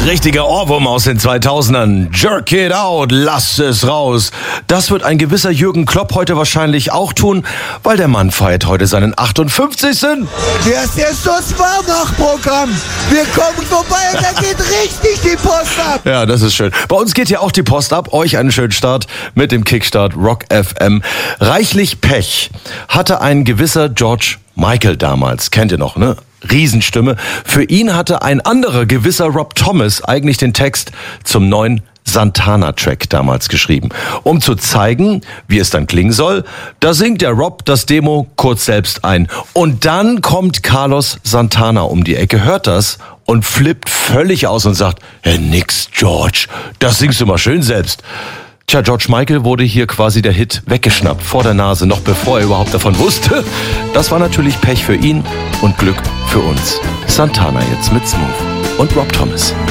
Richtiger Ohrwurm aus den 2000ern. Jerk it out, lasst es raus. Das wird ein gewisser Jürgen Klopp heute wahrscheinlich auch tun, weil der Mann feiert heute seinen 58. Das ist das Weihnachtprogramm. Wir kommen vorbei und da geht richtig die Post ab. Ja, das ist schön. Bei uns geht ja auch die Post ab. Euch einen schönen Start mit dem Kickstart Rock FM. Reichlich Pech hatte ein gewisser George Michael damals. Kennt ihr noch, ne? Riesenstimme. Für ihn hatte ein anderer gewisser Rob Thomas eigentlich den Text zum neuen Santana-Track damals geschrieben. Um zu zeigen, wie es dann klingen soll, da singt der Rob das Demo kurz selbst ein. Und dann kommt Carlos Santana um die Ecke, hört das und flippt völlig aus und sagt, hey, nix, George, das singst du mal schön selbst. Tja, George Michael wurde hier quasi der Hit weggeschnappt, vor der Nase, noch bevor er überhaupt davon wusste. Das war natürlich Pech für ihn und Glück für uns. Santana jetzt mit Smooth und Rob Thomas.